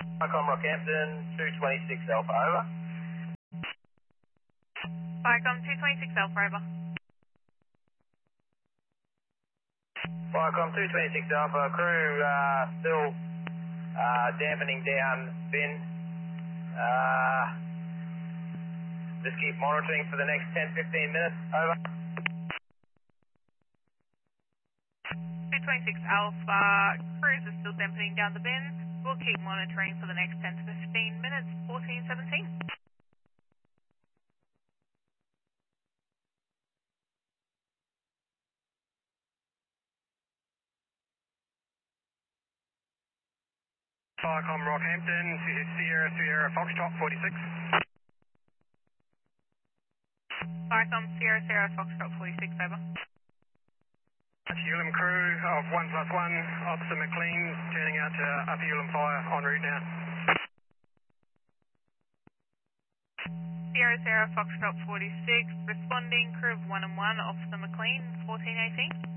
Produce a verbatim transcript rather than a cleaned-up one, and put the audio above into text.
Vicom Rockhampton, two twenty-six Alpha, over. Vicom two twenty-six Alpha, over. Vicom two twenty-six Alpha, crew uh, still uh, dampening down bin. Uh, just keep monitoring for the next ten to fifteen minutes, over. two twenty-six Alpha, crews are still dampening down the bin. We'll keep monitoring for the next ten to fifteen minutes, fourteen seventeen. Vicom Rockhampton, Sierra Sierra Foxtrot forty-six. Vicom Sierra Sierra Foxtrot forty-six, over. Ulam crew of one plus one, Officer McLean, turning out to Upper Ulam Fire, en route now. Sierra Sierra Foxtrot forty-six, responding, crew of one and one, Officer McLean, fourteen eighteen.